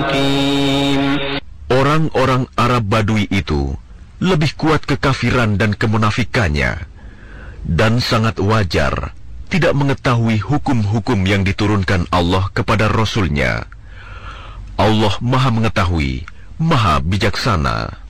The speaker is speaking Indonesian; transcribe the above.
Orang-orang Arab Badui itu lebih kuat kekafiran dan kemunafikannya, dan sangat wajar tidak mengetahui hukum-hukum yang diturunkan Allah kepada Rasul-Nya. Allah Maha Mengetahui, Maha Bijaksana.